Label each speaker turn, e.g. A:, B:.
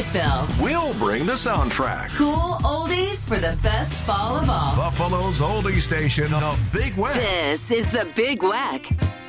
A: Fayetteville.
B: We'll bring the soundtrack.
A: Cool oldies for the best fall of all.
B: Buffalo's oldie station, The Big Wack.
A: This is The Big Wack.